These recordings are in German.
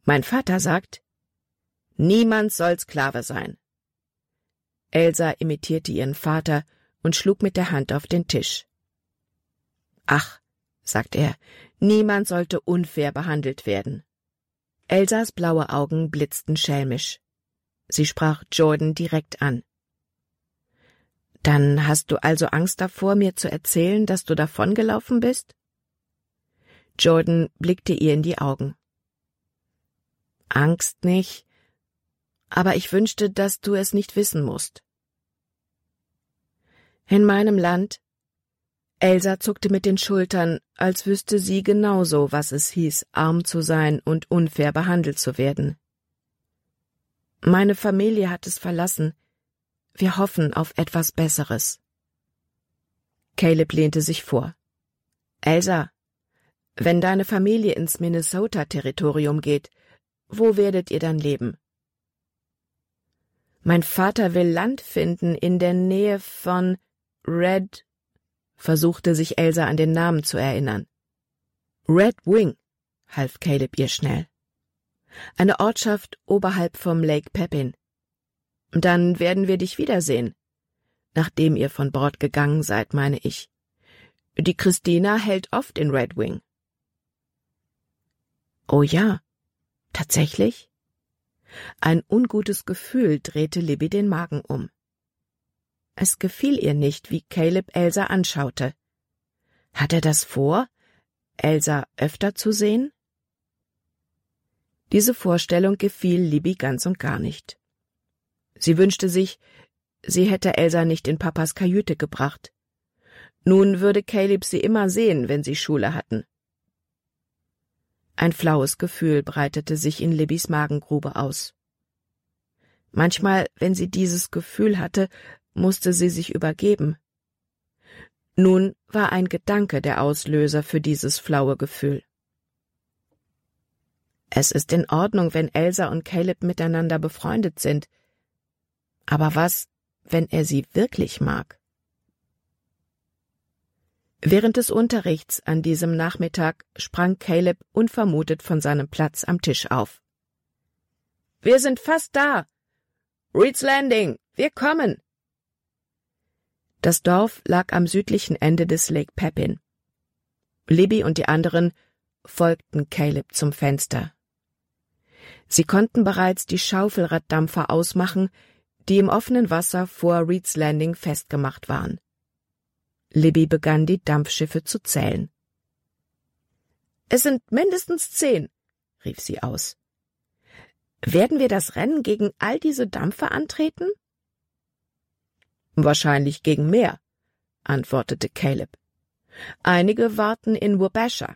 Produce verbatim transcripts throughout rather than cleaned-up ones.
Mein Vater sagt, niemand soll Sklave sein. Elsa imitierte ihren Vater und schlug mit der Hand auf den Tisch. Ach, sagt er, niemand sollte unfair behandelt werden. Elsas blaue Augen blitzten schelmisch. Sie sprach Jordan direkt an. Dann hast du also Angst davor, mir zu erzählen, dass du davongelaufen bist? Jordan blickte ihr in die Augen. Angst nicht, aber ich wünschte, dass du es nicht wissen musst. In meinem Land? Elsa zuckte mit den Schultern, als wüsste sie genauso, was es hieß, arm zu sein und unfair behandelt zu werden. Meine Familie hat es verlassen. Wir hoffen auf etwas Besseres. Caleb lehnte sich vor. Elsa, wenn deine Familie ins Minnesota-Territorium geht, wo werdet ihr dann leben? Mein Vater will Land finden in der Nähe von Red, versuchte sich Elsa an den Namen zu erinnern. Red Wing, half Caleb ihr schnell. Eine Ortschaft oberhalb vom Lake Pepin. Dann werden wir dich wiedersehen, nachdem ihr von Bord gegangen seid, meine ich. Die Christina hält oft in Red Wing. Oh ja, tatsächlich? Ein ungutes Gefühl drehte Libby den Magen um. Es gefiel ihr nicht, wie Caleb Elsa anschaute. Hat er das vor, Elsa öfter zu sehen? Diese Vorstellung gefiel Libby ganz und gar nicht. Sie wünschte sich, sie hätte Elsa nicht in Papas Kajüte gebracht. Nun würde Caleb sie immer sehen, wenn sie Schule hatten. Ein flaues Gefühl breitete sich in Libbys Magengrube aus. Manchmal, wenn sie dieses Gefühl hatte, musste sie sich übergeben. Nun war ein Gedanke der Auslöser für dieses flaue Gefühl. Es ist in Ordnung, wenn Elsa und Caleb miteinander befreundet sind. Aber was, wenn er sie wirklich mag? Während des Unterrichts an diesem Nachmittag sprang Caleb unvermutet von seinem Platz am Tisch auf. »Wir sind fast da! Reed's Landing, wir kommen!« Das Dorf lag am südlichen Ende des Lake Pepin. Libby und die anderen folgten Caleb zum Fenster. Sie konnten bereits die Schaufelraddampfer ausmachen, die im offenen Wasser vor Reed's Landing festgemacht waren. Libby begann, die Dampfschiffe zu zählen. »Es sind mindestens zehn«, rief sie aus. »Werden wir das Rennen gegen all diese Dampfer antreten?« »Wahrscheinlich gegen mehr«, antwortete Caleb. »Einige warten in Wabasha.«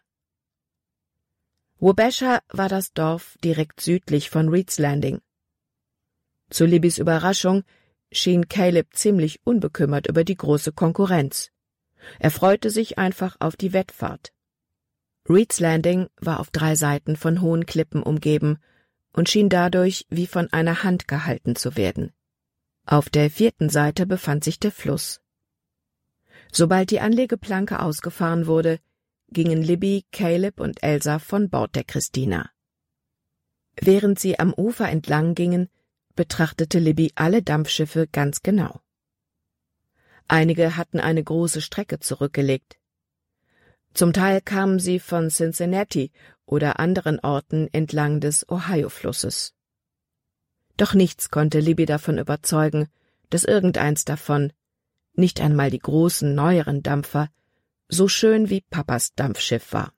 Wabasha war das Dorf direkt südlich von Reed's Landing. Zu Libbys Überraschung schien Caleb ziemlich unbekümmert über die große Konkurrenz. Er freute sich einfach auf die Wettfahrt. Reed's Landing war auf drei Seiten von hohen Klippen umgeben und schien dadurch wie von einer Hand gehalten zu werden. Auf der vierten Seite befand sich der Fluss. Sobald die Anlegeplanke ausgefahren wurde, gingen Libby, Caleb und Elsa von Bord der Christina. Während sie am Ufer entlang gingen, betrachtete Libby alle Dampfschiffe ganz genau. Einige hatten eine große Strecke zurückgelegt. Zum Teil kamen sie von Cincinnati oder anderen Orten entlang des Ohio-Flusses. Doch nichts konnte Libby davon überzeugen, dass irgendeins davon, nicht einmal die großen, neueren Dampfer, so schön wie Papas Dampfschiff war.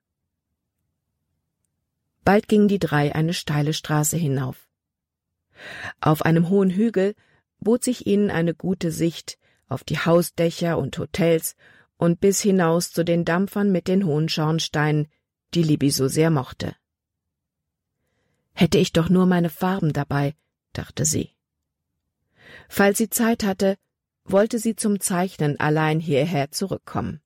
Bald gingen die drei eine steile Straße hinauf. Auf einem hohen Hügel bot sich ihnen eine gute Sicht auf die Hausdächer und Hotels und bis hinaus zu den Dampfern mit den hohen Schornsteinen, die Libby so sehr mochte. »Hätte ich doch nur meine Farben dabei«, dachte sie. Falls sie Zeit hatte, wollte sie zum Zeichnen allein hierher zurückkommen.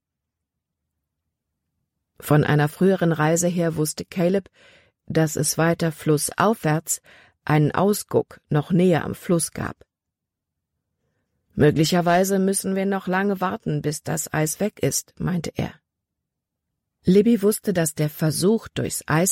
Von einer früheren Reise her wusste Caleb, dass es weiter flussaufwärts einen Ausguck noch näher am Fluss gab. »Möglicherweise müssen wir noch lange warten, bis das Eis weg ist«, meinte er. Libby wusste, dass der Versuch, durchs Eis